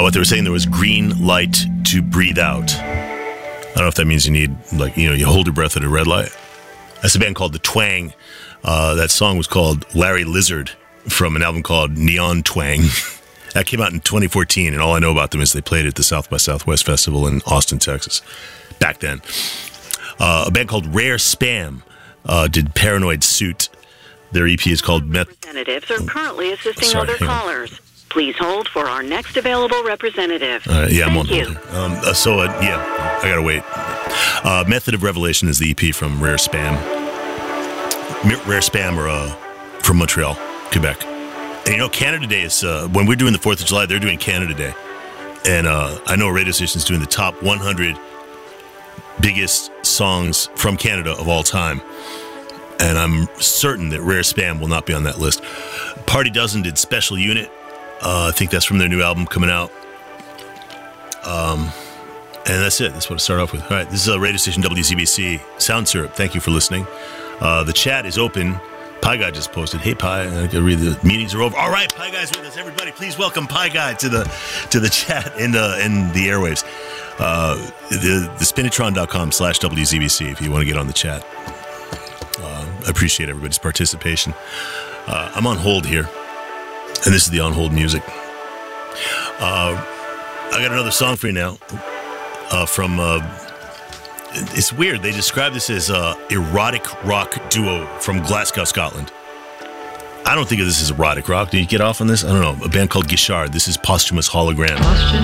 What they were saying, there was green light to breathe out. I don't know if that means you need, you hold your breath at a red light. That's a band called The Twang. That song was called Larry Lizard from an album called Neon Twang. That came out in 2014, and all I know about them is they played at the South by Southwest Festival in Austin, Texas, back then. A band called Rare Spam did Paranoid Suit. Their EP is called Representatives are currently assisting other callers. Please hold for our next available representative. I'm on hold. I gotta wait. Method of Revelation is the EP from Rare Spam. Rare Spam are from Montreal, Quebec. And Canada Day is, when we're doing the 4th of July, they're doing Canada Day. And I know a radio station's doing the top 100 biggest songs from Canada of all time. And I'm certain that Rare Spam will not be on that list. Party Dozen did Special Unit. I think that's from their new album coming out. And that's it. That's what I start off with. All right, this is a radio station WCBC. Sound Syrup, thank you for listening. The chat is open. Pie Guy just posted, "Hey Pie, I can read the meetings are over." All right, Pie Guy's with us. Everybody, please welcome Pie Guy to the chat in the airwaves. The spinitron.com/WZBC if you want to get on the chat. I appreciate everybody's participation. I'm on hold here, and this is the on hold music. I got another song for you now from. It's weird. They describe this as erotic rock duo from Glasgow, Scotland. I don't think of this as erotic rock. Do you get off on this? I don't know. A band called Gishard. This is Posthumous Hologram.